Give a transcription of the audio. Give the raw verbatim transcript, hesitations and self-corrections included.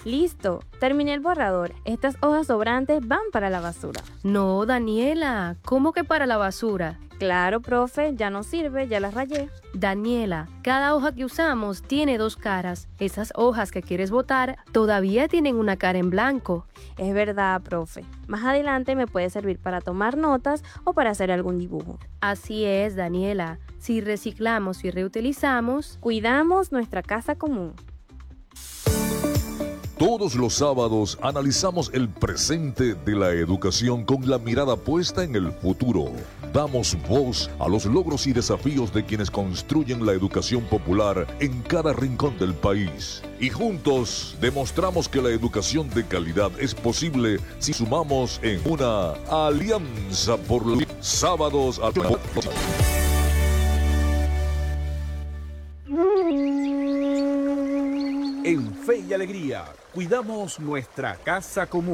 Listo, terminé el borrador. Estas hojas sobrantes van para la basura. No, Daniela, ¿cómo que para la basura? Claro, profe, ya no sirve, ya las rayé. Daniela, cada hoja que usamos tiene dos caras. Esas hojas que quieres botar todavía tienen una cara en blanco. Es verdad, profe. Más adelante me puede servir para tomar notas o para hacer algún dibujo. Así es, Daniela. Si reciclamos y reutilizamos, cuidamos nuestra casa común. Todos los sábados analizamos el presente de la educación con la mirada puesta en el futuro. Damos voz a los logros y desafíos de quienes construyen la educación popular en cada rincón del país. Y juntos demostramos que la educación de calidad es posible si sumamos en una alianza por los sábados a la... En Fe y Alegría, cuidamos nuestra casa común.